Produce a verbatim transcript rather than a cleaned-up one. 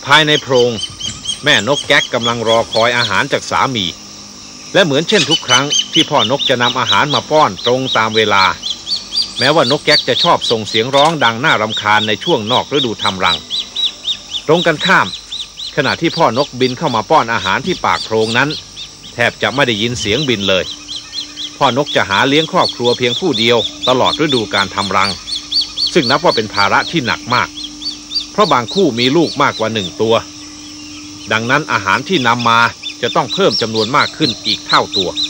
ภายในโพรงแม่นกแก๊กกำลังรอคอยอาหารจากสามีและเหมือนเช่นทุกครั้งที่พ่อนกจะนำอาหารมาป้อนตรงตามเวลาแม้ว่านกแก๊กจะชอบส่งเสียงร้องดังน่ารำคาญในช่วงนอกฤดูทำรังตรงกันข้ามขณะที่พ่อนกบินเข้ามาป้อนอาหารที่ปากโพรงนั้นแทบจะไม่ได้ยินเสียงบินเลยพ่อนกจะหาเลี้ยงครอบครัวเพียงผู้เดียวตลอดฤดูการทำรังซึ่งนับว่าเป็นภาระที่หนักมากเพราะบางคู่มีลูกมากกว่าหนึ่งตัวดังนั้นอาหารที่นำมาจะต้องเพิ่มจำนวนมากขึ้นอีกเท่าตัว